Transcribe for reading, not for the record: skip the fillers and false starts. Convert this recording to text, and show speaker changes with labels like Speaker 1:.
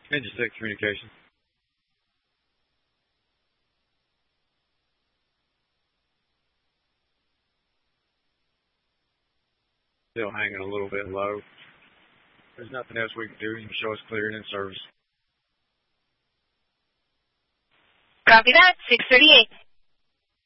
Speaker 1: Ninja 6 communication. Still hanging a little bit low. There's nothing else we can do. You can show us clearing in service.
Speaker 2: Copy that, 638.